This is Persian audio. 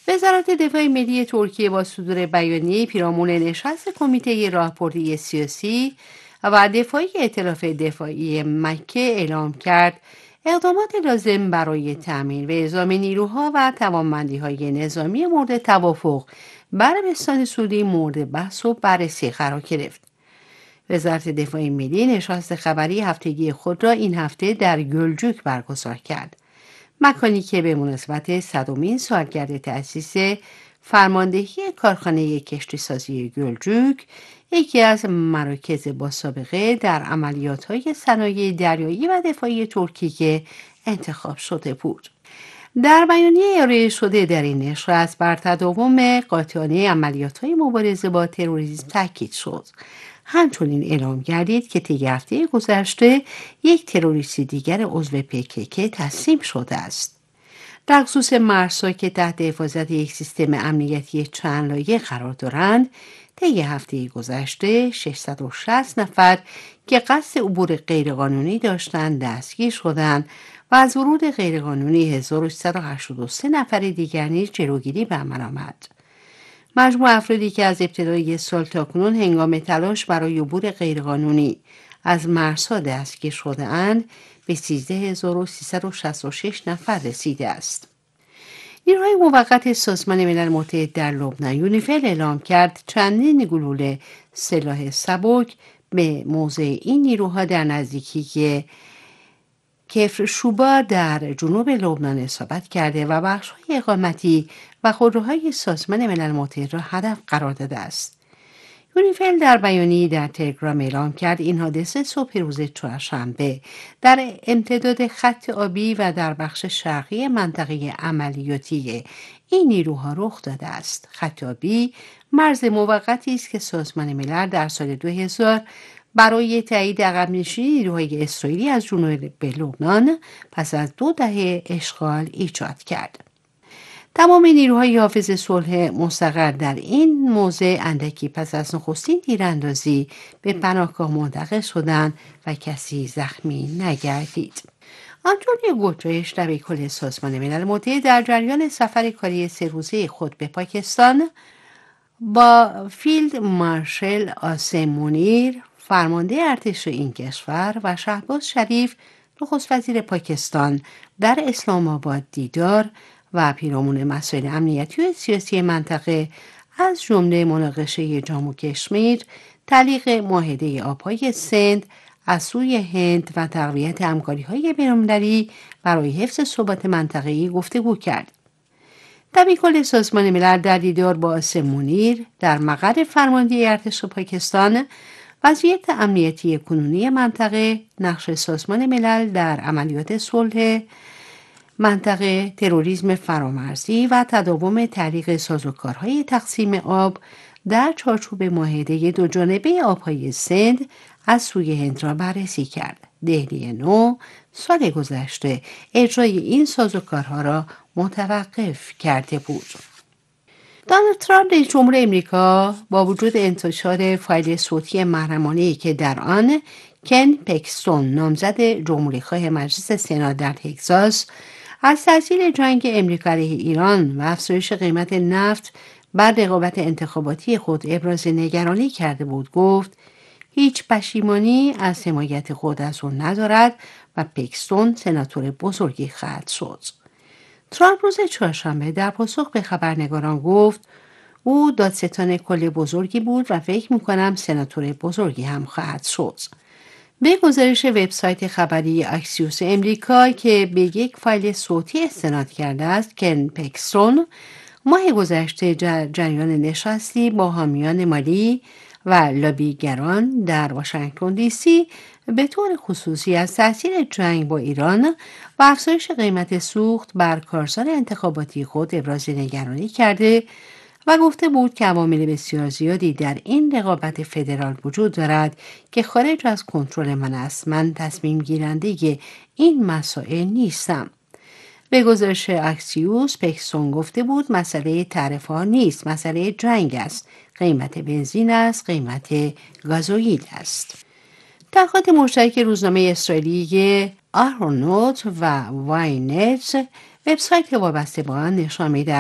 وزارت دفاع ملی ترکیه با صدور بیانیه پیرامون نشست کمیته راهبردی سیاسی و دفاعی ائتلاف دفاعی مکه اعلام کرد اقدامات لازم برای تأمین و اعزام نیروها و توانمندی‌های نظامی مورد توافق بر عربستان سعودی مورد بحث و بررسی قرار گرفت. وزارت دفاع ملی نشست خبری هفتگی خود را این هفته در گلجوک برگزار کرد. مکانی که به مناسبت 100مین سالگرد تأسیس فرماندهی کارخانه کشتیسازی گلجوک، یکی از مراکز با سابقه در عملیات‌های صنایع دریایی و دفاعی ترکیه انتخاب شده بود. در بیانیه ارائه شده در این نشست بر تداوم قاطعانه عملیات‌های مبارزه با تروریسم تاکید شد. همچنین اعلام گردید که طی هفته گذشته یک تروریستی دیگر عضو PKK تسلیم شده است. در خصوص مرزها که تحت حفاظت یک سیستم امنیتی چند لایه قرار دارند، طی هفته گذشته 660 نفر که قصد عبور غیرقانونی داشتند دستگیر شدند و از ورود غیرقانونی 1383 نفر دیگر نیز جلوگیری به عمل آمد. مجموع افرادی که از ابتدای سال تاکنون هنگام تلاش برای عبور غیرقانونی از مرزها دستگیر شده‌اند به 13366 نفر رسیده است. نیروهای موقت سازمان ملل متحد در لبنان یونیفیل اعلام کرد چندین گلوله سلاح سبک به موضع این نیروها در نزدیکی کفر شوبا در جنوب لبنان اصابت کرده و بخش‌های اقامتی و خودروهای سازمان ملل متحد را هدف قرار داده است. یونیفیل در بیانیه‌ای در تلگرام اعلام کرد این حادثه صبح روز چهارشنبه در امتداد خط آبی و در بخش شرقی منطقه عملیاتی این نیروها رخ داده است. خط آبی مرز موقتی است که سازمان ملل در سال 2000 برای تایید عقب نشینی نیروهای اسرائیلی از جنوب لبنان پس از 2 دهه اشغال ایجاد کرد. تمام نیروهای حافظ صلح مستقر در این موضع اندکی پس از نخستین تیراندازی به پناهگاه منتقل شدند و کسی زخمی نگردید. آنتونیو گوترش دبیر کل سازمان ملل متحد در جریان سفر کاری 3 روزه خود به پاکستان با فیلد مارشال آسم منیر فرمانده ارتش این کشور و شهباز شریف نخست وزیر پاکستان در اسلام آباد دیدار و پیرامون مسائل امنیتی و سیاسی منطقه از جمله مناقشه جامو کشمیر، تعلیق معاهده آبهای سند از سوی هند و تقویت همکاری‌های بین‌المللی برای حفظ ثبات منطقه‌ای گفتگو کرد. دبیرکل سازمان ملل در دیدار با آسم منیر در مقر فرماندهی ارتش پاکستان وضعیت امنیتی کنونی منطقه، نقش سازمان ملل در عملیات صلح منطقه، تروریسم فرامرزی و تداوم تعلیق سازوکارهای تقسیم آب در چارچوب معاهده دوجانبه آبهای سند از سوی هند را بررسی کرد. دهلی نو سال گذشته اجرای این سازوکارها را متوقف کرده بود. دونالد ترامپ رئیس جمهور امریکا با وجود انتشار فایل صوتی محرمانه‌ای که در آن کن پکستون نامزد جمهوری‌خواه مجلس سنا در تگزاس از تاثیر جنگ امریکا علیه ایران و افزایش قیمت نفت بر رقابت انتخاباتی خود ابراز نگرانی کرده بود، گفت هیچ پشیمانی از حمایت خود از او ندارد و پکستون سناتور بزرگی خواهد شد. ترامپ روز چهارشنبه در پاسخ به خبرنگاران گفت او دادستان کل بزرگی بود و فکر می‌کنم سناتور بزرگی هم خواهد شد. به گزارش وبسایت خبری اکسیوس امریکا که به یک فایل صوتی استناد کرده است، کن پکستون ماه گذشته جریان نشستی با حامیان مالی و لابیگران در واشنگتن دی سی به طور خصوصی از تاثیر جنگ با ایران و افزایش قیمت سوخت بر کارزار انتخاباتی خود ابراز نگرانی کرده و گفته بود که عوامل بسیار زیادی در این رقابت فدرال وجود دارد که خارج از کنترل من است. من تصمیم گیرنده این مسائل نیستم. به گزارش اکسیوس پکستون گفته بود مسئله تعرفه‌ها نیست، مسئله جنگ است، قیمت بنزین است، قیمت گازوئیل است. تحقیقات مشترک روزنامه اسرائیلی آهرونوت و واینت وبسایت وابسته به آن نشان می‌دهد